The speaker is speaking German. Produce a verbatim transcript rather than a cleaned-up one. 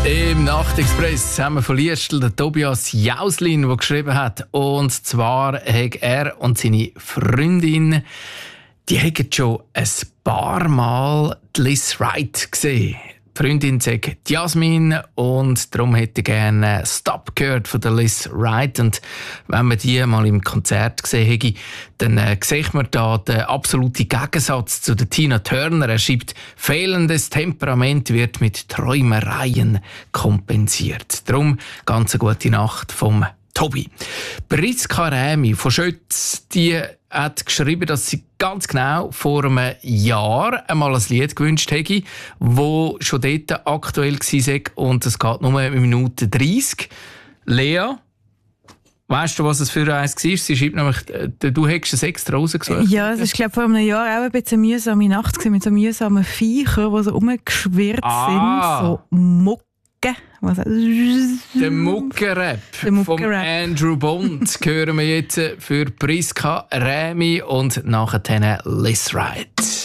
Im Nachtexpress haben wir von Liestl den Tobias Jauslin, der geschrieben hat. Und zwar hat er und seine Freundin, die haben schon ein paar Mal die Liz Wright gesehen. Die Freundin sagt Jasmin und darum hätte ich gerne Stop gehört von der Liz Wright. Und wenn man die mal im Konzert gesehen hätte, dann äh, sieht man da den absoluten Gegensatz zu der Tina Turner. Er schreibt, fehlendes Temperament wird mit Träumereien kompensiert. Darum ganz eine gute Nacht vom Tobi. Priska Rämi von Schötz, die hat geschrieben, dass sie ganz genau vor einem Jahr einmal ein Lied gewünscht hätte, das schon dort aktuell war und es geht nur eine Minute dreißig. Lea, weißt du, was es für eins war? Sie schreibt nämlich, du hättest es extra rausgesucht. Ja, es war glaube vor einem Jahr auch ein bisschen eine mühsame Nacht mit so mühsamen Viechern, die so rumgeschwirrt ah. sind, so Mucke. Was der Mucke-Rap von Andrew Bond hören wir jetzt für Priska Rämi und nachher Liz Wright.